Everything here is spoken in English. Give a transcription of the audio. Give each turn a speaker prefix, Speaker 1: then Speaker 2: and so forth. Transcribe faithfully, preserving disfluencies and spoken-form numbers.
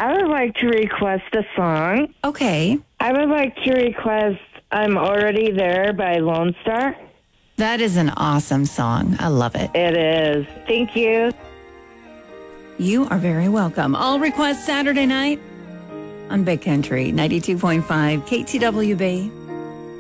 Speaker 1: I would like to request a song.
Speaker 2: Okay.
Speaker 1: I would like to request I'm Already There by Lone Star.
Speaker 2: That is an awesome song. I love it.
Speaker 1: It is. Thank you.
Speaker 2: You are very welcome. All requests Saturday night on Big Country ninety-two point five K T W B.